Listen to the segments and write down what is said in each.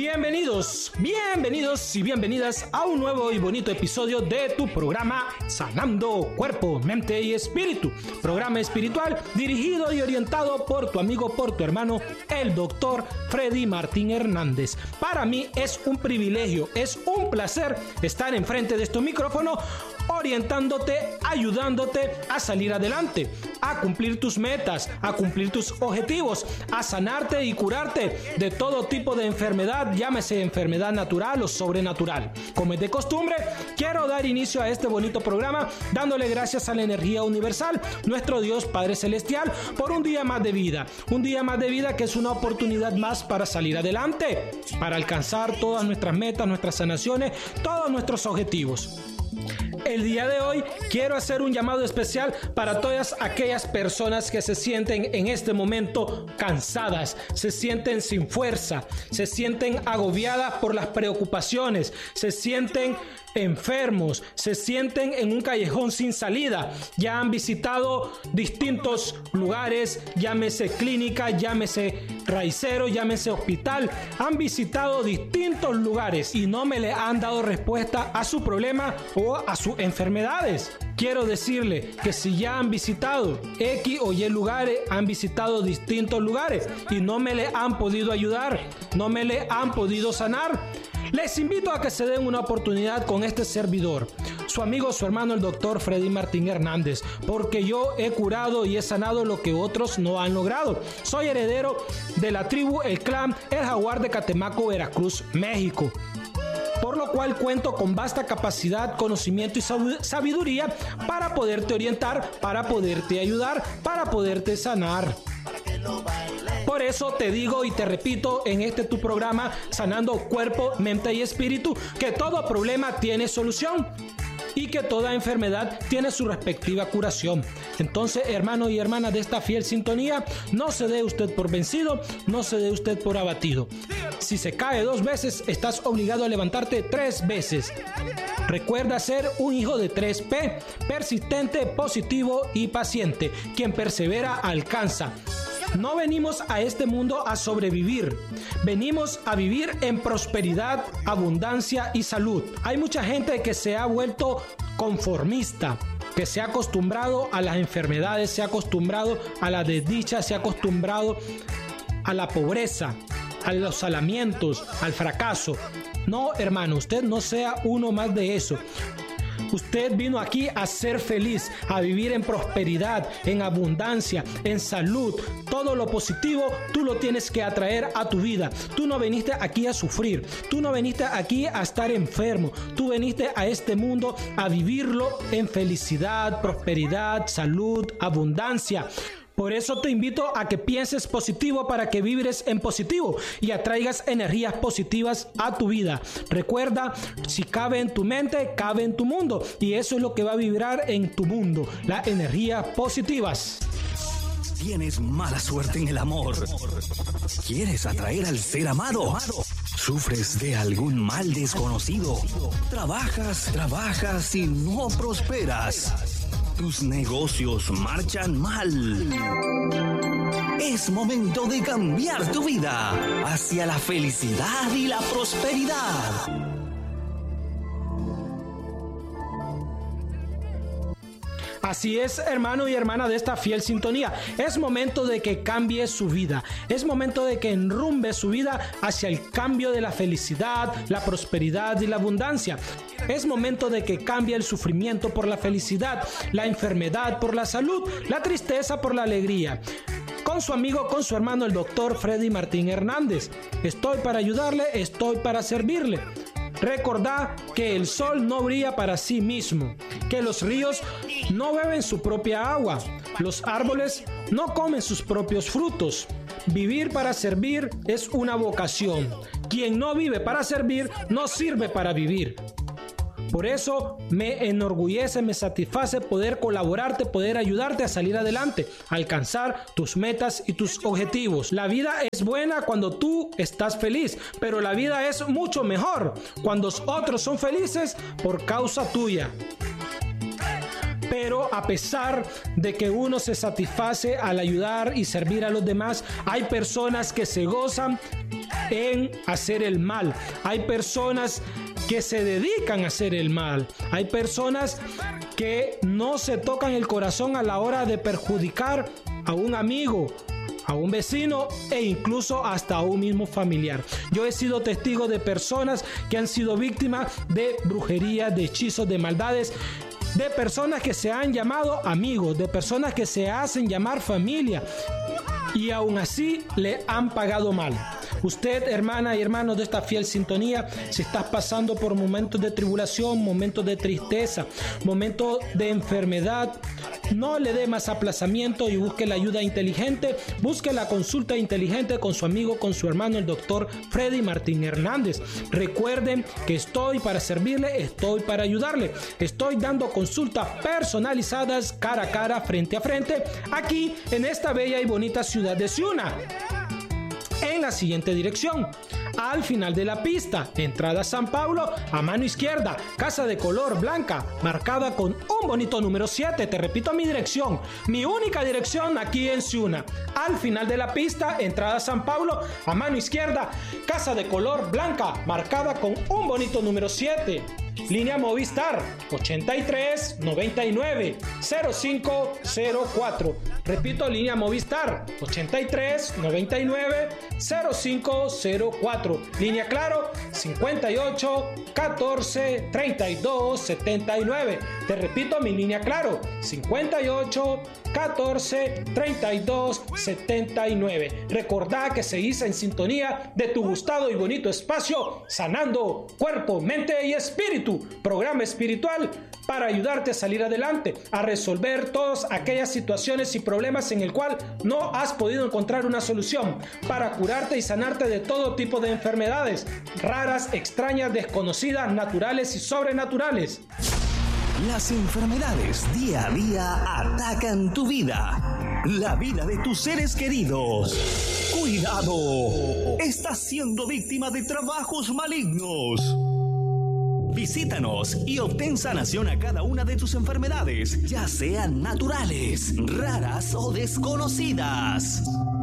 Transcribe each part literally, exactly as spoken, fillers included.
Bienvenidos, bienvenidos y bienvenidas a un nuevo y bonito episodio de tu programa Sanando Cuerpo, Mente y Espíritu. Programa espiritual dirigido y orientado por tu amigo, por tu hermano, el doctor Freddy Martín Hernández. Para mí es un privilegio, es un placer estar enfrente de este micrófono orientándote, ayudándote a salir adelante, a cumplir tus metas, a cumplir tus objetivos, a sanarte y curarte de todo tipo de enfermedad, llámese enfermedad natural o sobrenatural. Como es de costumbre, quiero dar inicio a este bonito programa dándole gracias a la energía universal, nuestro Dios Padre Celestial, por un día más de vida, un día más de vida que es una oportunidad más para salir adelante, para alcanzar todas nuestras metas, nuestras sanaciones, todos nuestros objetivos. El día de hoy quiero hacer un llamado especial para todas aquellas personas que se sienten en este momento cansadas, se sienten sin fuerza, se sienten agobiadas por las preocupaciones, se sienten enfermos, se sienten en un callejón sin salida. Ya han visitado distintos lugares, llámese clínica, llámese raicero, llámese hospital, han visitado distintos lugares y no me le han dado respuesta a su problema o a sus enfermedades. Quiero decirle que si ya han visitado X o Y lugares, han visitado distintos lugares y no me le han podido ayudar, no me le han podido sanar, les invito a que se den una oportunidad con este servidor, su amigo, su hermano, el doctor Freddy Martín Hernández, porque yo he curado y he sanado lo que otros no han logrado. Soy heredero de la tribu, el clan, el Jaguar de Catemaco, Veracruz, México, por lo cual cuento con vasta capacidad, conocimiento y sabiduría para poderte orientar, para poderte ayudar, para poderte sanar. Por eso te digo y te repito en este tu programa Sanando Cuerpo, Mente y Espíritu, que todo problema tiene solución y que toda enfermedad tiene su respectiva curación. Entonces, hermano y hermana de esta fiel sintonía, no se dé usted por vencido, no se dé usted por abatido. Si se cae dos veces, estás obligado a levantarte tres veces. Recuerda ser un hijo de tres P, persistente, positivo y paciente. Quien persevera alcanza. No venimos a este mundo a sobrevivir, venimos a vivir en prosperidad, abundancia y salud. Hay mucha gente que se ha vuelto conformista, que se ha acostumbrado a las enfermedades, se ha acostumbrado a la desdicha, se ha acostumbrado a la pobreza, a los salamientos, al fracaso. No, hermano, usted no sea uno más de eso. Usted vino aquí a ser feliz, a vivir en prosperidad, en abundancia, en salud. Todo lo positivo tú lo tienes que atraer a tu vida. Tú no viniste aquí a sufrir, tú no viniste aquí a estar enfermo. Tú viniste a este mundo a vivirlo en felicidad, prosperidad, salud, abundancia. Por eso te invito a que pienses positivo para que vibres en positivo y atraigas energías positivas a tu vida. Recuerda, si cabe en tu mente, cabe en tu mundo. Y eso es lo que va a vibrar en tu mundo, las energías positivas. Tienes mala suerte en el amor. ¿Quieres atraer al ser amado? ¿Sufres de algún mal desconocido? ¿Trabajas, trabajas y no prosperas? Tus negocios marchan mal. Es momento de cambiar tu vida hacia la felicidad y la prosperidad. Así es, hermano y hermana de esta fiel sintonía. Es momento de que cambie su vida. Es momento de que enrumbe su vida hacia el cambio de la felicidad, la prosperidad y la abundancia. Es momento de que cambie el sufrimiento por la felicidad, la enfermedad por la salud, la tristeza por la alegría. Con su amigo, con su hermano, el doctor Freddy Martín Hernández. Estoy para ayudarle, estoy para servirle. Recordá que el sol no brilla para sí mismo, que los ríos no beben su propia agua, los árboles no comen sus propios frutos. Vivir para servir es una vocación. Quien no vive para servir no sirve para vivir. Por eso me enorgullece, me satisface poder colaborarte, poder ayudarte a salir adelante, a alcanzar tus metas y tus objetivos. La vida es buena cuando tú estás feliz, pero la vida es mucho mejor cuando otros son felices por causa tuya. Pero a pesar de que uno se satisface al ayudar y servir a los demás, hay personas que se gozan en hacer el mal. Hay personas que se dedican a hacer el mal. Hay personas que no se tocan el corazón a la hora de perjudicar a un amigo, a un vecino e incluso hasta a un mismo familiar. Yo he sido testigo de personas que han sido víctimas de brujería, de hechizos, de maldades, de personas que se han llamado amigos, de personas que se hacen llamar familia y aún así le han pagado mal. Usted, hermana y hermanos de esta fiel sintonía, si estás pasando por momentos de tribulación, momentos de tristeza, momentos de enfermedad, no le dé más aplazamiento y busque la ayuda inteligente, busque la consulta inteligente con su amigo, con su hermano, el doctor Freddy Martín Hernández. Recuerden que estoy para servirle, estoy para ayudarle. Estoy dando consultas personalizadas cara a cara, frente a frente, aquí en esta bella y bonita ciudad de Ciuna. En la siguiente dirección: al final de la pista, entrada San Pablo, a mano izquierda, casa de color blanca, marcada con un bonito número siete. Te repito mi dirección, mi única dirección aquí en Ciuna. Al final de la pista, entrada San Pablo, a mano izquierda, casa de color blanca, marcada con un bonito número siete. Línea Movistar ochenta y tres noventa y nueve cero cinco cero cuatro. Repito, línea Movistar ochenta y tres noventa y nueve cero cinco cero cuatro. Línea Claro cincuenta y ocho catorce treinta y dos setenta y nueve. Te repito, mi línea Claro cincuenta y ocho catorce treinta y dos setenta y nueve. Recordá que seguís en sintonía de tu gustado y bonito espacio Sanando Cuerpo, Mente y Espíritu, programa espiritual para ayudarte a salir adelante, a resolver todas aquellas situaciones y problemas en el cual no has podido encontrar una solución, para curarte y sanarte de todo tipo de enfermedades raras, extrañas, desconocidas, naturales y sobrenaturales. Las enfermedades día a día atacan tu vida, la vida de tus seres queridos. ¡Cuidado! Estás siendo víctima de trabajos malignos. Visítanos y obtén sanación a cada una de tus enfermedades, ya sean naturales, raras o desconocidas.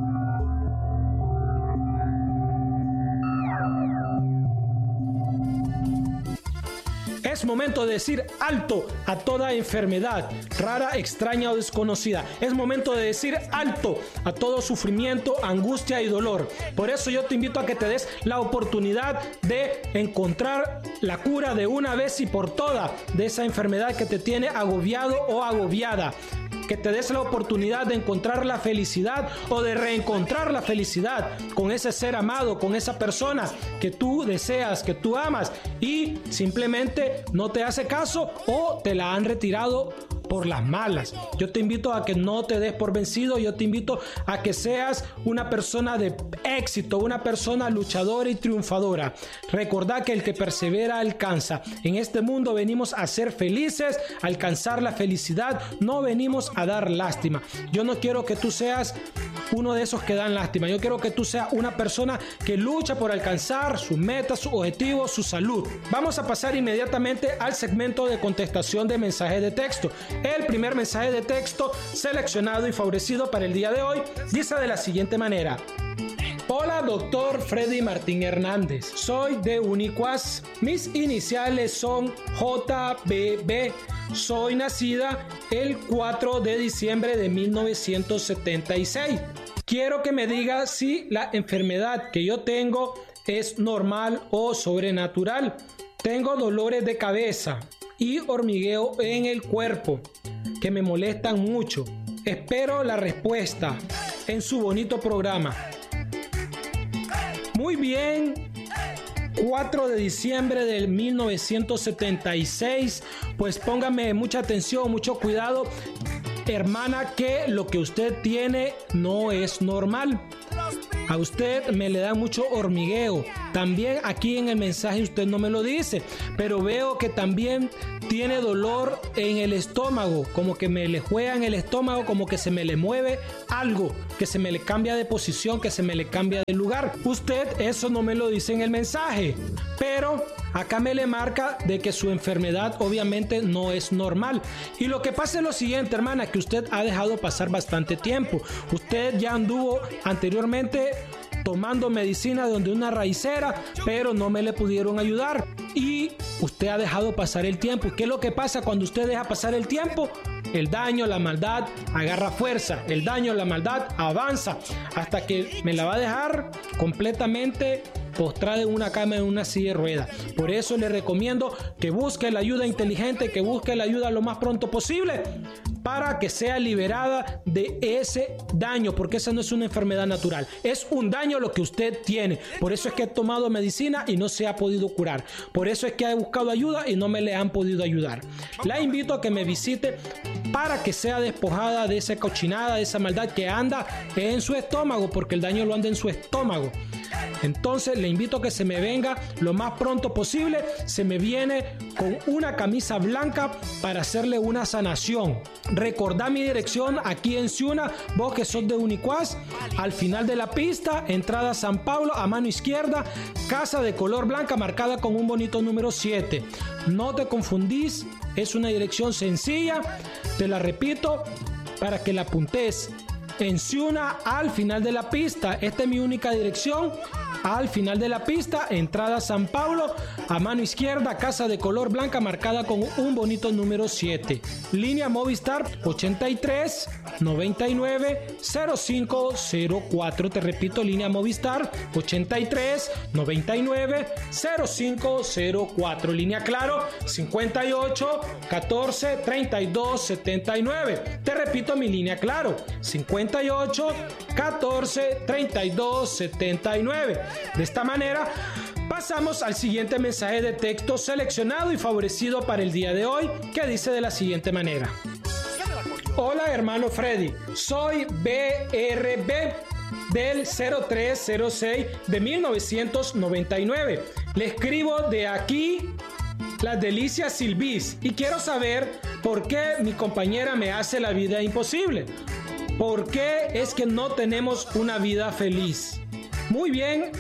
Es momento de decir alto a toda enfermedad rara, extraña o desconocida. Es momento de decir alto a todo sufrimiento, angustia y dolor. Por eso yo te invito a que te des la oportunidad de encontrar la cura de una vez y por todas de esa enfermedad que te tiene agobiado o agobiada. Que te des la oportunidad de encontrar la felicidad o de reencontrar la felicidad con ese ser amado, con esa persona que tú deseas, que tú amas y simplemente no te hace caso o te la han retirado por las malas. Yo te invito a que no te des por vencido, yo te invito a que seas una persona de éxito, una persona luchadora y triunfadora. Recordá que el que persevera alcanza. En este mundo venimos a ser felices, a alcanzar la felicidad, no venimos a dar lástima. Yo no quiero que tú seas uno de esos que dan lástima. Yo quiero que tú seas una persona que lucha por alcanzar sus metas, sus objetivos, su salud. Vamos a pasar inmediatamente al segmento de contestación de mensajes de texto. El primer mensaje de texto seleccionado y favorecido para el día de hoy dice de la siguiente manera: hola, doctor Freddy Martín Hernández. Soy de Unicuas. Mis iniciales son J B B. Soy nacida el cuatro de diciembre de mil novecientos setenta y seis. Quiero que me diga si la enfermedad que yo tengo es normal o sobrenatural. Tengo dolores de cabeza y hormigueo en el cuerpo que me molestan mucho. Espero la respuesta en su bonito programa. Muy bien, cuatro de diciembre de mil novecientos setenta y seis, pues póngame mucha atención, mucho cuidado, hermana, que lo que usted tiene no es normal. A usted me le da mucho hormigueo. También aquí en el mensaje usted no me lo dice, pero veo que también tiene dolor en el estómago, como que me le juega en el estómago, como que se me le mueve algo, que se me le cambia de posición, que se me le cambia de lugar. Usted eso no me lo dice en el mensaje, pero acá me le marca de que su enfermedad obviamente no es normal. Y lo que pasa es lo siguiente, hermana, que usted ha dejado pasar bastante tiempo. Usted ya anduvo anteriormente tomando medicina donde una raicera, pero no me le pudieron ayudar. Y usted ha dejado pasar el tiempo. ¿Y qué es lo que pasa cuando usted deja pasar el tiempo? El daño, la maldad agarra fuerza. El daño, la maldad avanza hasta que me la va a dejar completamente postrada en una cama, en una silla de ruedas. Por eso le recomiendo que busque la ayuda inteligente, que busque la ayuda lo más pronto posible para que sea liberada de ese daño, porque esa no es una enfermedad natural, es un daño lo que usted tiene. Por eso es que he tomado medicina y no se ha podido curar. Por eso es que he buscado ayuda y no me le han podido ayudar. La invito a que me visite para que sea despojada de esa cochinada, de esa maldad que anda en su estómago, porque el daño lo anda en su estómago. Entonces le invito a que se me venga lo más pronto posible. Se me viene con una camisa blanca para hacerle una sanación. Recordá mi dirección aquí en Ciuna, vos que sos de Unicuás, al final de la pista, entrada San Pablo, a mano izquierda, casa de color blanca marcada con un bonito número siete. No te confundís, es una dirección sencilla, te la repito para que la apuntes. En Ciuna, al final de la pista, esta es mi única dirección. Al final de la pista, entrada San Pablo, a mano izquierda, casa de color blanca marcada con un bonito número siete. Línea Movistar ochenta y tres noventa y nueve cero cinco cero cuatro. Te repito, línea Movistar ochenta y tres noventa y nueve cero cinco cero cuatro. Línea Claro cincuenta y ocho catorce treinta y dos setenta y nueve. Te repito, mi línea Claro cincuenta y ocho catorce treinta y dos setenta y nueve. De esta manera pasamos al siguiente mensaje de texto seleccionado y favorecido para el día de hoy, que dice de la siguiente manera: hola hermano Freddy, soy B R B del cero tres cero seis de mil novecientos noventa y nueve. Le escribo de aquí Las Delicias Silvis y quiero saber por qué mi compañera me hace la vida imposible. ¿Por qué es que no tenemos una vida feliz? Muy bien,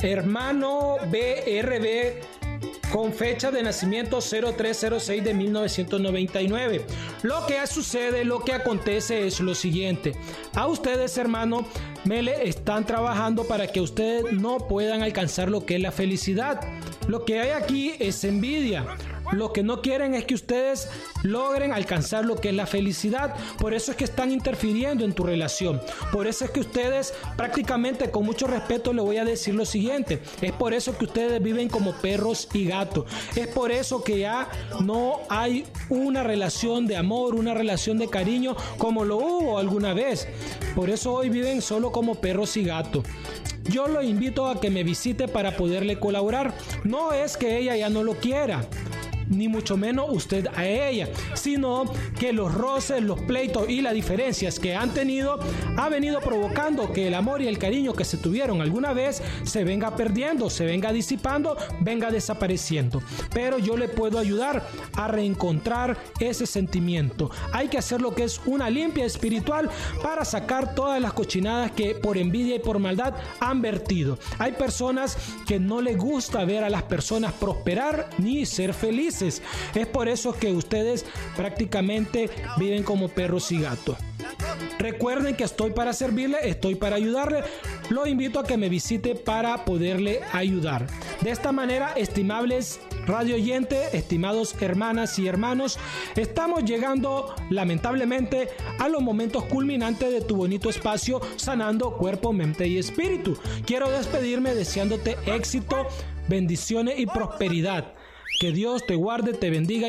hermano B R B, con fecha de nacimiento cero tres cero seis de mil novecientos noventa y nueve. Lo que sucede, lo que acontece es lo siguiente. A ustedes, hermano, me le están trabajando para que ustedes no puedan alcanzar lo que es la felicidad. Lo que hay aquí es envidia. Lo que no quieren es que ustedes logren alcanzar lo que es la felicidad. Por eso es que están interfiriendo en tu relación. Por eso es que ustedes, prácticamente con mucho respeto, le voy a decir lo siguiente. Es por eso que ustedes viven como perros y gatos. Es por eso que ya no hay una relación de amor, una relación de cariño como lo hubo alguna vez. Por eso hoy viven solo como perros y gatos. Yo lo invito a que me visite para poderle colaborar. No es que ella ya no lo quiera, ni mucho menos usted a ella, sino que los roces, los pleitos y las diferencias que han tenido ha venido provocando que el amor y el cariño que se tuvieron alguna vez se venga perdiendo, se venga disipando, venga desapareciendo. Pero yo le puedo ayudar a reencontrar ese sentimiento. Hay que hacer lo que es una limpia espiritual para sacar todas las cochinadas que por envidia y por maldad han vertido. Hay personas que no les gusta ver a las personas prosperar ni ser felices. Es por eso que ustedes prácticamente viven como perros y gatos. Recuerden que estoy para servirle, estoy para ayudarle. Lo invito a que me visite para poderle ayudar. De esta manera, estimables radio oyentes, estimados hermanas y hermanos, estamos llegando lamentablemente a los momentos culminantes de tu bonito espacio Sanando Cuerpo, Mente y Espíritu. Quiero despedirme deseándote éxito, bendiciones y prosperidad. Que Dios te guarde, te bendiga.